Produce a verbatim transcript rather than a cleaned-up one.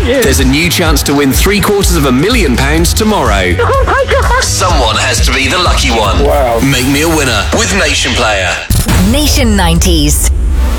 thank you. There's a new chance to win three quarters of a million pounds tomorrow. Oh my God. Someone has to be the lucky one. Wow. Make me a winner with Nation Player. Nation nineties.